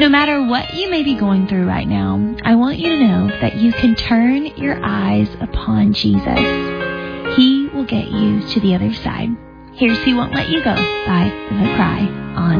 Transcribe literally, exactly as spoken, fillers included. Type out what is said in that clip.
No matter what you may be going through right now, I want you to know that you can turn your eyes upon Jesus. He will get you to the other side. Here's He Won't Let You Go by The Cry on